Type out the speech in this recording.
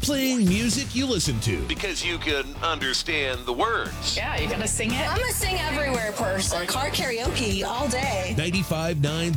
playing music you listen to. Because you can understand the words. Yeah, you gotta sing it. I'm a sing everywhere person. Car karaoke all day. 95.9